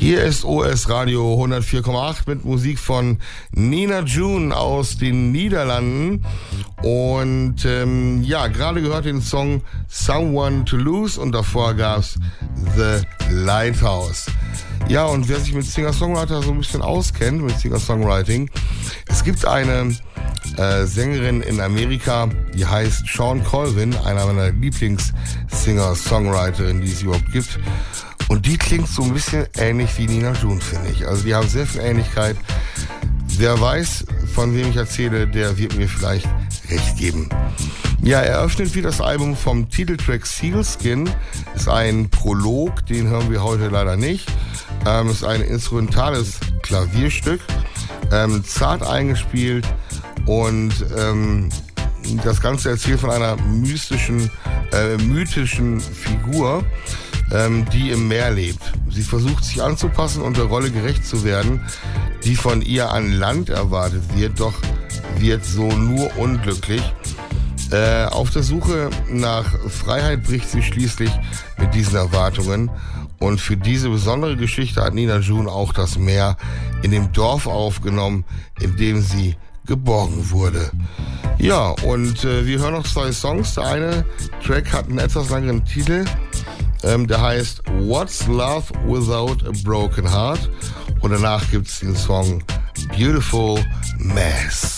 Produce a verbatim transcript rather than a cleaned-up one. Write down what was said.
Hier ist O S Radio hundertvier Komma acht mit Musik von Nina June aus den Niederlanden. Und ähm, ja, gerade gehört den Song Someone to Lose und davor gab's The Lighthouse. Ja, und wer sich mit Singer-Songwriter so ein bisschen auskennt, mit Singer-Songwriting, es gibt eine äh, Sängerin in Amerika, die heißt Shawn Colvin, einer meiner Lieblings-Singer-Songwriterinnen, die es überhaupt gibt. Und die klingt so ein bisschen ähnlich wie Nina June, finde ich. Also die haben sehr viel Ähnlichkeit. Wer weiß, von wem ich erzähle, der wird mir vielleicht recht geben. Ja, eröffnet wie das Album vom Titeltrack Sealskin. Ist ein Prolog, den hören wir heute leider nicht. Ähm, ist ein instrumentales Klavierstück, ähm, zart eingespielt und ähm, das Ganze erzählt von einer mystischen, äh, mythischen Figur, ähm, die im Meer lebt. Sie versucht sich anzupassen und der Rolle gerecht zu werden, die von ihr an Land erwartet wird, doch wird so nur unglücklich. Äh, auf der Suche nach Freiheit bricht sie schließlich mit diesen Erwartungen. Und für diese besondere Geschichte hat Nina June auch das Meer in dem Dorf aufgenommen, in dem sie geboren wurde. Ja, und äh, wir hören noch zwei Songs. Der eine Track hat einen etwas längeren Titel. Ähm, der heißt What's Love Without a Broken Heart. Und danach gibt's den Song Beautiful Mess.